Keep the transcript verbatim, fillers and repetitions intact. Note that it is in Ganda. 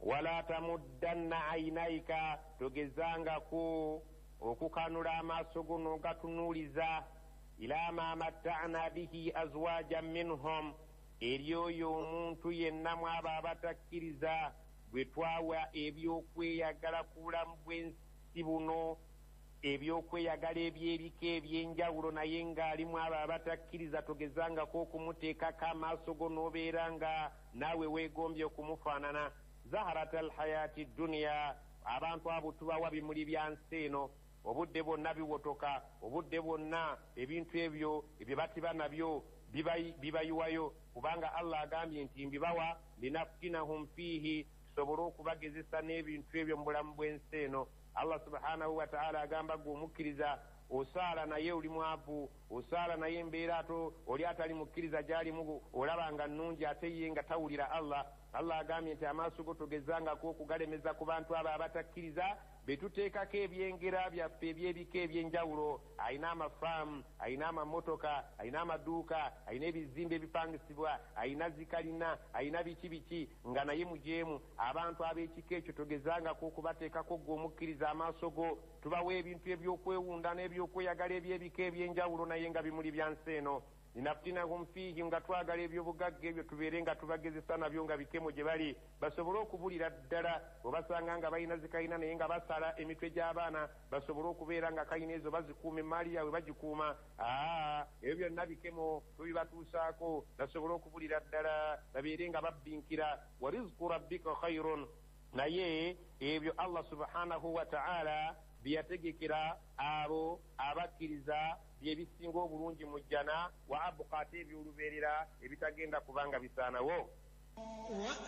wala tamuddanna aynaika togezangako okukanula amaaso go n'ogatunuuliza ila ma matta'na bihi azwajan minhum eri oyo omuntu yenna mwaba abatakkiriza bwe twawa ebyokweyagala ku bulamu bw'ensi buno ebyokweyagala eby'ebika ebyenjawulo naye ng'alimu abo abatakkiriza togezangako okumuteekako amaaso go n'obeera nga naawe weegombye okumufaanana. zaharata alhayaati duniya abantu abo tubawa bimuli bya nsi eno obudde bwonna biwotoka obudde bwonna ebintu ebyo ebyo batiba nabyo bibayiwayo kubanga Allah agambye nti mbibawa linaftinahum fiihi tusobole okubagezesa n'ebintu ebyo mu bulamu bw'ensi eno. Allah subhanahu wa ta'ala agamba gwe omukkiriza osaala naye oli mwavu osaala naye embeera ato oli atali mukkiriza gy'alimu olaba nga nnungi ate ye nga tawulira Allah. Allah agambye nti amaaso go togezangako okugalemeza ku bantu abo abatakkiriza betuteekako ebyengera byaffe eby'ebika ebyenjawulo. Ayina amafaamu, ayina amamotoka, ayina amaduuka, ayina ebizimbe ebipangisibwa, ayina zikalina, ayina biki biki nga naye mujeemu. Abantu ab'ekika ekyo togezangako okubateekako gwe omukkiriza amaaso go tubawa ebintu ebyokwewunda n'ebyokweyagala eby'ebika ebyenjawulo naye nga bimuli bya nsi eno. linaftinahum fiihi nga twagala ebyobugagga ebyo tubeere nga tubagezesa nabyo nga bikemo gye bali basobole okubulira ddala obasanga nga balina zikalina naye nga basala emitwe gy'abaana basobole okubeera nga kalina ezo bazikuuma emaali yaabwe bagikuuma. aa ebyo byonna bikemo tubibatuusaako basobole okubulira ddala babeere nga babbinkira. wa rizqu rabbika khayrun naye ebyo Allah subhanahu wa ta'ala byategekera abo abakkiriza byebisinga obulungi mu jjana wa abqaate ebyolubeerera ebitagenda kubanga bisaanawo.